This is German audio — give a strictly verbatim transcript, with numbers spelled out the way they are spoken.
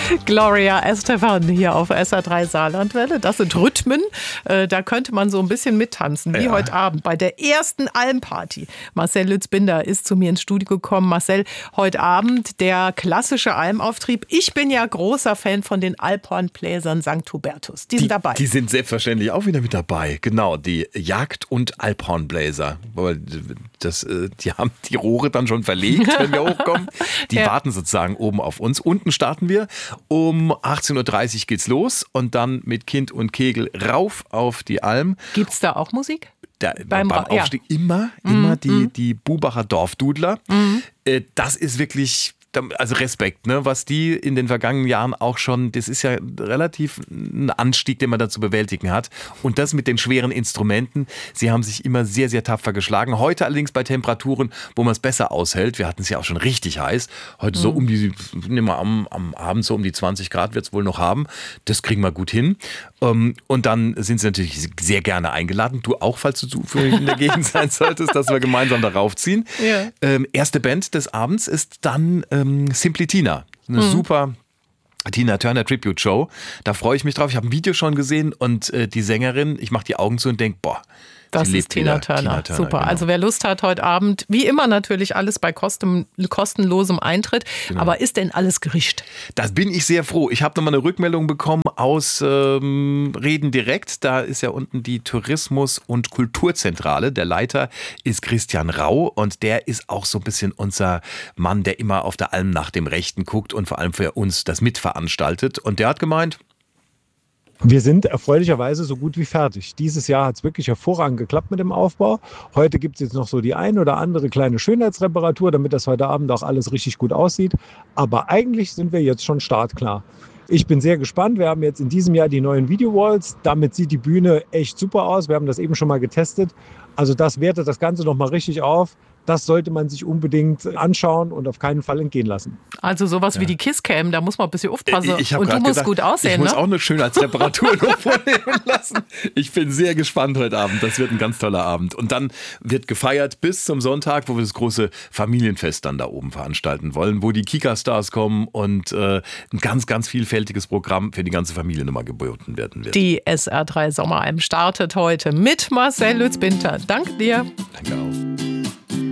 Gloria Estefan hier auf S R drei Saarlandwelle. Das sind Rhythmen, äh, da könnte man so ein bisschen mittanzen, wie ja. heute Abend bei der ersten Almparty. Marcel Lütz-Binder ist zu mir ins Studio gekommen. Marcel, heute Abend der klassische Almauftrieb. Ich bin ja großer Fan von den Alphornbläsern Sankt Hubertus. Die sind die, dabei. Die sind selbstverständlich auch wieder mit dabei. Genau, die Jagd- und Alphornbläser. Das, die haben die Rohre dann schon verlegt, wenn wir hochkommen. Die ja. warten sozusagen oben auf uns. Unten starten wir. Um achtzehn Uhr dreißig geht's los und dann mit Kind und Kegel rauf auf die Alm. Gibt's da auch Musik? Da, beim, beim Aufstieg ja. immer, immer mm, die, mm. die Bubacher Dorfdudler. Mm. Das ist wirklich... Also Respekt, ne? Was die in den vergangenen Jahren auch schon, das ist ja relativ ein Anstieg, den man da zu bewältigen hat. Und das mit den schweren Instrumenten. Sie haben sich immer sehr, sehr tapfer geschlagen. Heute allerdings bei Temperaturen, wo man es besser aushält. Wir hatten es ja auch schon richtig heiß. Heute so um die, nehmen wir am, am Abend so um die zwanzig Grad wird es wohl noch haben. Das kriegen wir gut hin. Und dann sind sie natürlich sehr gerne eingeladen. Du auch, falls du zufällig in der Gegend sein solltest, dass wir gemeinsam darauf ziehen. Ja. Ähm, erste Band des Abends ist dann ähm, Simply Tina. Eine mhm. super Tina Turner Tribute Show. Da freue ich mich drauf. Ich habe ein Video schon gesehen und äh, die Sängerin, ich mache die Augen zu und denke, boah, das ist Tina Turner. Tina Turner. Super. Genau. Also wer Lust hat heute Abend, wie immer natürlich alles bei kosten, kostenlosem Eintritt. Genau. Aber ist denn alles gerischt? Das bin ich sehr froh. Ich habe nochmal eine Rückmeldung bekommen aus ähm, Reden direkt. Da ist ja unten die Tourismus- und Kulturzentrale. Der Leiter ist Christian Rau und der ist auch so ein bisschen unser Mann, der immer auf der Alm nach dem Rechten guckt und vor allem für uns das mitveranstaltet. Und der hat gemeint, wir sind erfreulicherweise so gut wie fertig. Dieses Jahr hat es wirklich hervorragend geklappt mit dem Aufbau. Heute gibt es jetzt noch so die ein oder andere kleine Schönheitsreparatur, damit das heute Abend auch alles richtig gut aussieht. Aber eigentlich sind wir jetzt schon startklar. Ich bin sehr gespannt. Wir haben jetzt in diesem Jahr die neuen Video-Walls. Damit sieht die Bühne echt super aus. Wir haben das eben schon mal getestet. Also das wertet das Ganze nochmal richtig auf. Das sollte man sich unbedingt anschauen und auf keinen Fall entgehen lassen. Also sowas ja. wie die Kisscam, da muss man ein bisschen aufpassen. Ich und du musst gedacht, gut aussehen, Ich ne? muss auch eine Schönheitsreparatur noch vornehmen lassen. Ich bin sehr gespannt heute Abend. Das wird ein ganz toller Abend. Und dann wird gefeiert bis zum Sonntag, wo wir das große Familienfest dann da oben veranstalten wollen, wo die Kika-Stars kommen und äh, ein ganz, ganz vielfältiges Programm für die ganze Familie nochmal geboten werden wird. Die S R drei Sommeralm startet heute mit Marcel Lütz-Binder. Danke dir. Danke auch.